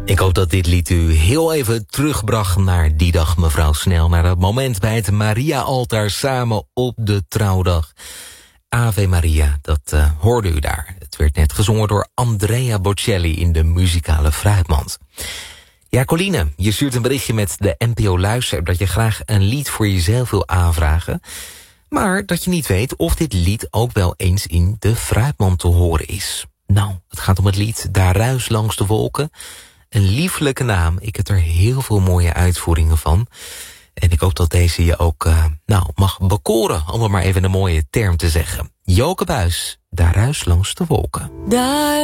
Ik hoop dat dit lied u heel even terugbracht naar die dag, mevrouw Snel. Naar dat moment bij het Maria-altaar samen op de trouwdag. Ave Maria, dat hoorde u daar. Het werd net gezongen door Andrea Bocelli in de muzikale fruitmand. Ja, Coline, je stuurt een berichtje met de NPO Luister dat je graag een lied voor jezelf wil aanvragen. Maar dat je niet weet of dit lied ook wel eens in de fruitmand te horen is. Nou, het gaat om het lied Daar ruis langs de wolken. Een lieflijke naam. Ik heb er heel veel mooie uitvoeringen van. En ik hoop dat deze je ook mag bekoren, om het maar even een mooie term te zeggen. Joke Buijs, Daar ruis langs de wolken. Daar